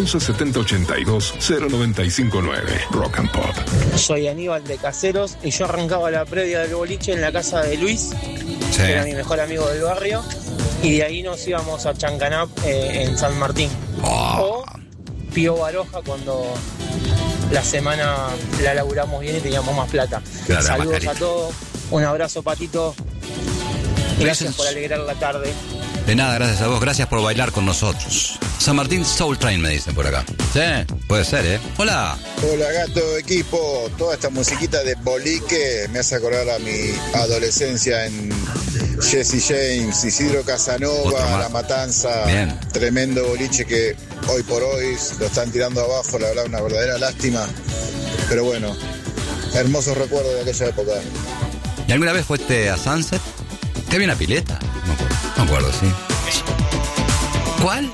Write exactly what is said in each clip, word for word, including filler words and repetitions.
once setenta ochenta y dos cero noventa y cinco nueve. Rock and Pop. Soy Aníbal de Caseros y yo arrancaba la previa del boliche en la casa de Luis, Sí. que era mi mejor amigo del barrio, y de ahí nos íbamos a Chancanap eh, en San Martín. Oh. O Pío Baroja cuando la semana la laburamos bien y teníamos más plata. Claro, Saludos más a todos, un abrazo Patito, gracias por alegrar la tarde. De nada, gracias a vos, gracias por bailar con nosotros. San Martín Soul Train me dicen por acá. Sí, puede ser, ¿eh? Hola. Hola gato, equipo, toda esta musiquita de bolique me hace acordar a mi adolescencia en Jesse James, Isidro Casanova, La Matanza. Bien. Tremendo boliche que hoy por hoy lo están tirando abajo, la verdad una verdadera lástima, pero bueno, hermosos recuerdos de aquella época. ¿Y alguna vez fuiste a Sunset? ¿Te había una pileta? No me acuerdo, no me acuerdo, sí. ¿Cuál?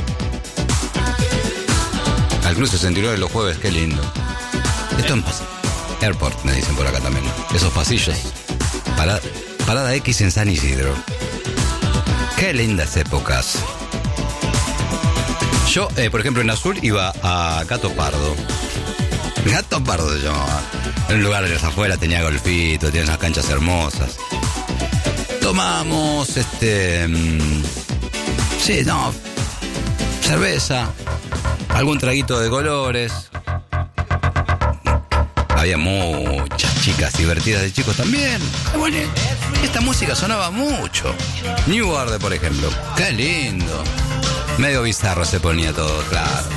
Al Club sesenta y nueve los jueves, qué lindo. Esto en Pas- Airport, me dicen por acá también. Esos pasillos. Parada, parada X en San Isidro. Qué lindas épocas. Yo, eh, por ejemplo, en Azul iba a Gato Pardo. Gato Pardo se llamaba. En un lugar de las afueras tenía golfito, tenía unas canchas hermosas. Tomamos, este... Mmm, sí, no... cerveza, algún traguito de colores. Había muchas chicas divertidas de chicos también. Bueno, esta música sonaba mucho. New Order, por ejemplo. Qué lindo. Medio bizarro se ponía todo, claro.